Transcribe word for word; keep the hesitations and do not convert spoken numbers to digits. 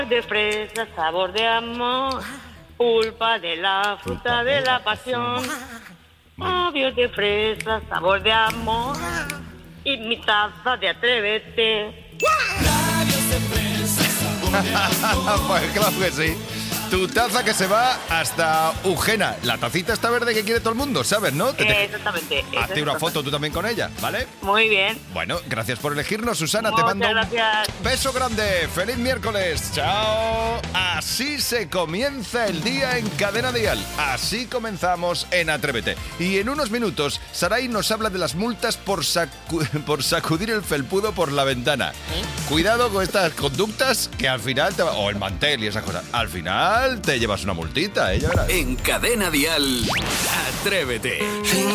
De fresa, sabor de amor, pulpa de la fruta de la pasión. Labios de fresa, sabor de amor, y mi taza de atrévete. Pues claro que sí. Tu taza que se va hasta Eugena. La tacita está verde que quiere todo el mundo, ¿sabes, no? Te- te- Eh, exactamente. Hazte una foto tú también con ella, ¿vale? Muy bien. Bueno, gracias por elegirnos, Susana. Te Muchas mando un gracias. beso grande. ¡Feliz miércoles! ¡Chao! Así se comienza el día en Cadena Dial. Así comenzamos en Atrévete. Y en unos minutos, Saray nos habla de las multas por, sacu- por sacudir el felpudo por la ventana. Cuidado con estas conductas que al final te va... O el mantel y esas cosas. Al final te llevas una multita, ¿eh? Ya verás. En Cadena Dial, Atrévete.